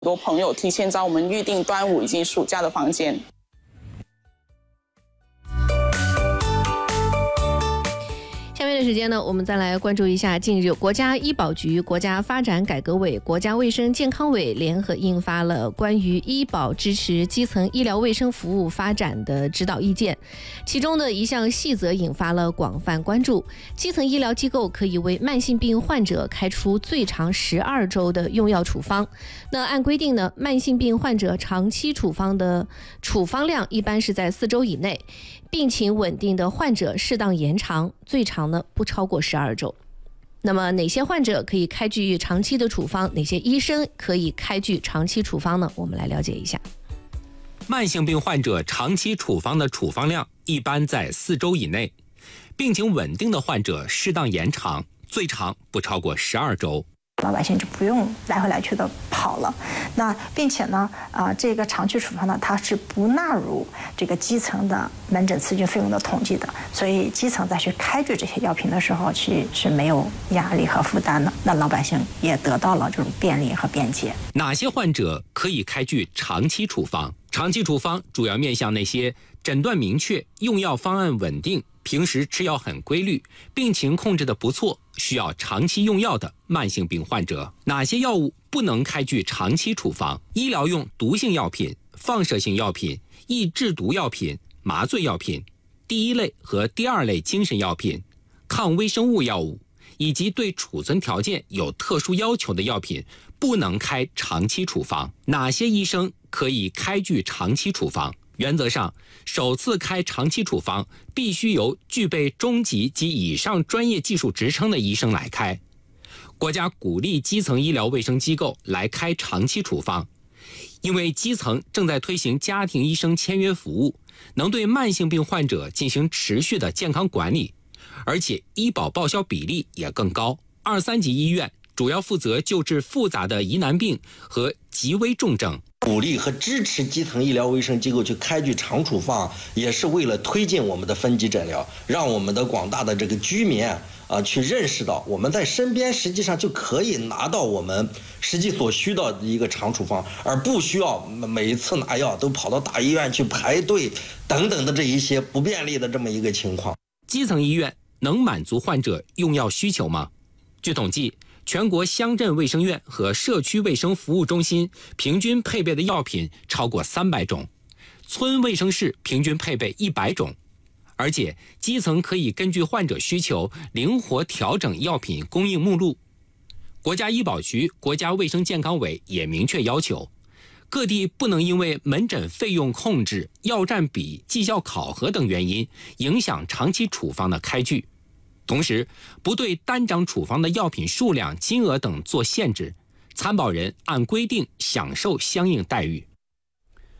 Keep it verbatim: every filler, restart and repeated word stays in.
多朋友提前找我们预定端午以及暑假的房间。 下面的时间呢，我们再来关注一下近日国家医保局、国家发展改革委、国家卫生健康委联合印发了关于医保支持基层医疗卫生服务发展的指导意见，其中的一项细则引发了广泛关注。基层医疗机构可以为慢性病患者开出最长十二周的用药处方。那按规定呢，慢性病患者长期处方的处方量一般是在四周以内，病情稳定的患者适当延长，最长呢不超过十二周。那么哪些患者可以开具长期的处方，哪些医生可以开具长期处方呢？我们来了解一下。 慢性病患者长期处方的处方量一般在四周以内，病情稳定的患者适当延长，最长不超过十二周。 老百姓就不用来回来去的跑了。那并且呢，啊、呃，这个长期处方呢，它是不纳入这个基层的门诊咨询费用的统计的，所以基层再去开具这些药品的时候，其实是没有压力和负担的。那老百姓也得到了这种便利和便捷。 哪些患者可以开具长期处方？长期处方主要面向那些诊断明确、用药方案稳定、平时吃药很规律、病情控制得不错，需要长期用药的慢性病患者。哪些药物不能开具长期处方？医疗用毒性药品、放射性药品、易制毒药品、麻醉药品、第一类和第二类精神药品、抗微生物药物，以及对储存条件有特殊要求的药品不能开长期处方。哪些医生可以开具长期处方？原则上，首次开长期处方必须由具备中级及以上专业技术职称的医生来开。国家鼓励基层医疗卫生机构来开长期处方，因为基层正在推行家庭医生签约服务，能对慢性病患者进行持续的健康管理，而且医保报销比例也更高。二三级医院主要负责救治复杂的疑难病和极危重症。 鼓励和支持基层医疗卫生机构去开具长处方，也是为了推进我们的分级诊疗，让我们的广大的这个居民啊去认识到我们在身边实际上就可以拿到我们实际所需的一个长处方，而不需要每一次拿药都跑到大医院去排队等等的这一些不便利的这么一个情况。 基层医院能满足患者用药需求吗？据统计，全国乡镇卫生院和社区卫生服务中心平均配备的药品超过三百种，村卫生室平均配备一百种，而且基层可以根据患者需求灵活调整药品供应目录。国家医保局、国家卫生健康委也明确要求，各地不能因为门诊费用控制、药占比、绩效考核等原因影响长期处方的开具。同时，不对单张处方的药品数量、金额等做限制，参保人按规定享受相应待遇。